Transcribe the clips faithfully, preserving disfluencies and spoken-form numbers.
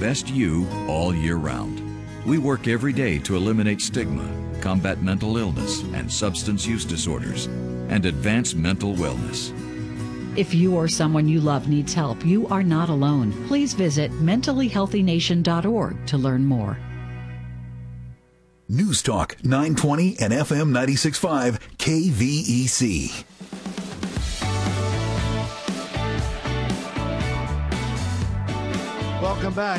best you all year round. We work every day to eliminate stigma, combat mental illness and substance use disorders, and advance mental wellness. If you or someone you love needs help, you are not alone. Please visit mentally healthy nation dot org to learn more. News Talk nine twenty and F M ninety-six point five K V E C. Welcome back.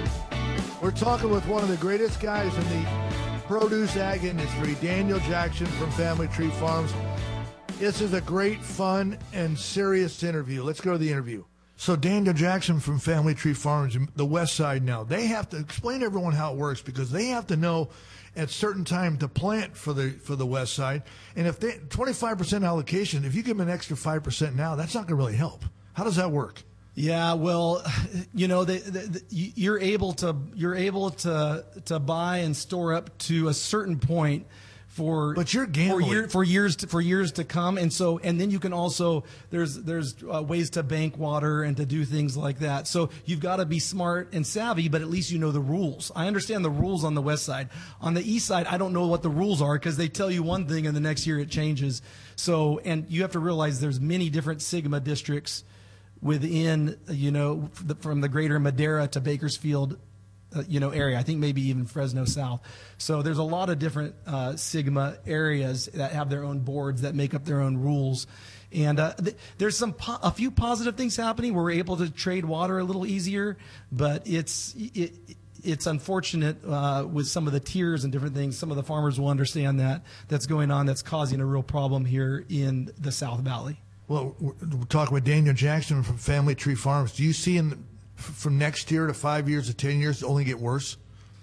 We're talking with one of the greatest guys in the produce ag industry, Daniel Jackson from Family Tree Farms. This is a great, fun, and serious interview. Let's go to the interview. So Daniel Jackson from Family Tree Farms, the west side now, they have to explain to everyone how it works because they have to know at certain time to plant for the for the west side. And if they twenty-five percent allocation, if you give them an extra five percent now, that's not going to really help. How does that work? Yeah, well, you know, they, they, they, you're able to you're able to to buy and store up to a certain point for but you're for, gambling. year, for years to, for years to come, and so and then you can also there's there's uh, ways to bank water and to do things like that. So you've got to be smart and savvy, but at least you know the rules. I understand the rules on the west side. On the east side, I don't know what the rules are because they tell you one thing and the next year it changes. So and you have to realize there's many different SGMA districts within, you know, from the greater Madera to Bakersfield, uh, you know, area. I think maybe even Fresno South. So there's a lot of different uh, SGMA areas that have their own boards that make up their own rules. And uh, th- there's some po- a few positive things happening where we're able to trade water a little easier, but it's it, it's unfortunate uh, with some of the tiers and different things. Some of the farmers will understand that that's going on. That's causing a real problem here in the South Valley. Well, we're talking with Daniel Jackson from Family Tree Farms. Do you see in, from next year to five years to ten years only get worse?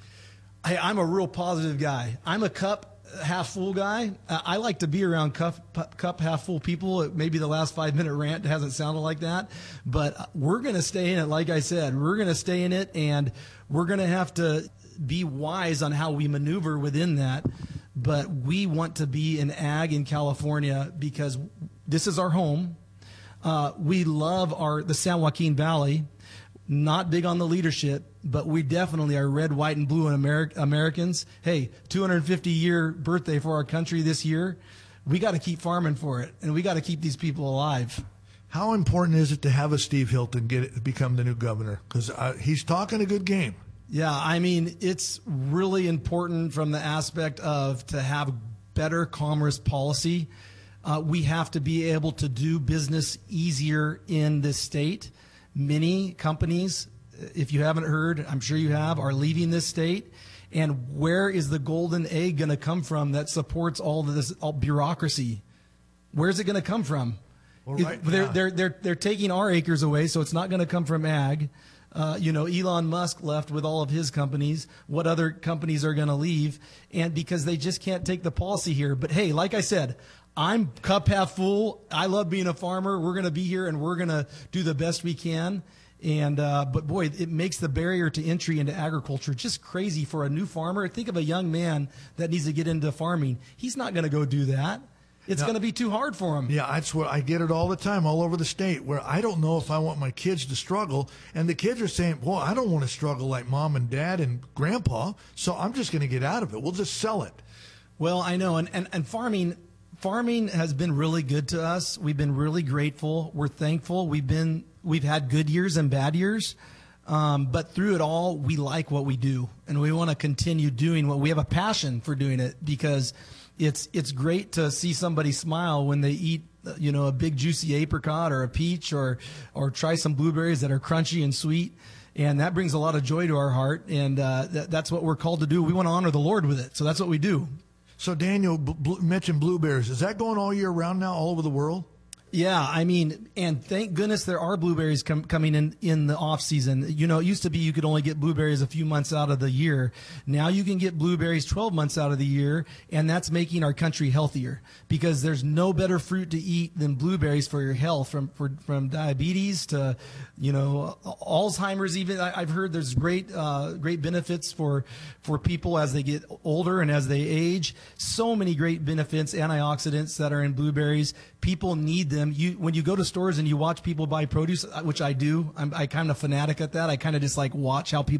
Hey, I'm a real positive guy. I'm a cup half full guy. Uh, I like to be around cup, cup half full people. Maybe the last five minute rant hasn't sounded like that, but we're going to stay in it. Like I said, we're going to stay in it, and we're going to have to be wise on how we maneuver within that. But we want to be in ag in California because this is our home. Uh, we love our the San Joaquin Valley. Not big on the leadership, but we definitely are red, white, and blue in Ameri- Americans. Hey, two hundred fifty year birthday for our country this year. We got to keep farming for it, and we got to keep these people alive. How important is it to have a Steve Hilton get it, become the new governor? Because uh, he's talking a good game. Yeah, I mean, it's really important from the aspect of to have better commerce policy. Uh, we have to be able to do business easier in this state. Many companies, if you haven't heard, I'm sure you have, are leaving this state. And where is the golden egg going to come from that supports all of this all bureaucracy? Where's it going to come from? Well, right, it, they're, yeah. they're, they're, they're taking our acres away, so it's not going to come from ag. Uh, you know, Elon Musk left with all of his companies. What other companies are going to leave? And because they just can't take the policy here. But hey, like I said, I'm cup half full. I love being a farmer. We're going to be here and we're going to do the best we can. And uh, but boy, it makes the barrier to entry into agriculture just crazy for a new farmer. Think of a young man that needs to get into farming. He's not going to go do that. It's No. going to be too hard for him. Yeah, that's what I get it all the time, all over the state, where I don't know if I want my kids to struggle, and the kids are saying, "Well, I don't want to struggle like mom and dad and grandpa, so I'm just going to get out of it. We'll just sell it." Well, I know, and, and, and farming farming has been really good to us. We've been really grateful. We're thankful. We've been we've had good years and bad years, um, but through it all, we like what we do, and we want to continue doing what we have a passion for doing it because it's it's great to see somebody smile when they eat, you know, a big juicy apricot or a peach or or try some blueberries that are crunchy and sweet. And that brings a lot of joy to our heart, and uh, th- that's what we're called to do. We want to honor the Lord with it, so that's what we do. So Daniel b- bl- mentioned blueberries. Is that going all year round now, all over the world? Yeah, I mean, and thank goodness there are blueberries com- coming in in the off season. You know, it used to be you could only get blueberries a few months out of the year. Now you can get blueberries twelve months out of the year, and that's making our country healthier because there's no better fruit to eat than blueberries for your health, from for, from diabetes to, you know, Alzheimer's. Even I, I've heard there's great uh, great benefits for for people as they get older and as they age. So many great benefits, antioxidants that are in blueberries. People need them. You, when you go to stores and you watch people buy produce, which I do, I'm I kind of fanatic at that. I kind of just like watch how people